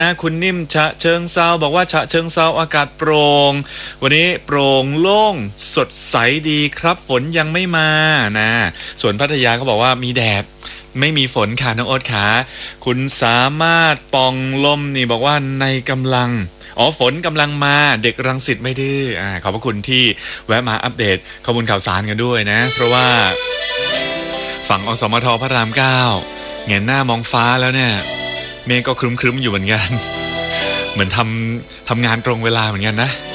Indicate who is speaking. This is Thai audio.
Speaker 1: คุณนิ่มฉะเชิงเซาบอกว่าฉะเชิงเซาอากาศโปร่งวันนี้โปร่งโล่งสดใสดีครับฝนยังไม่มานะส่วนพัทยาก็บอกว่ามีแดดไม่มีฝนค่ะน้องโอ๊ตขาคุณสามารถปองลมนี่บอกว่าในกำลังฝนกำลังมาเด็กรังสิตไม่ดื้อขอบพระคุณที่แวะมาอัปเดตข้อมูลข่าวสารกันด้วยนะเพราะว่าฝั่งอสมทพระราม9เงยหน้ามองฟ้าแล้วเนี่ยเมฆก็ครึ้มๆอยู่เหมือนกันเหมือนทำงานตรงเวลาเหมือนกันนะ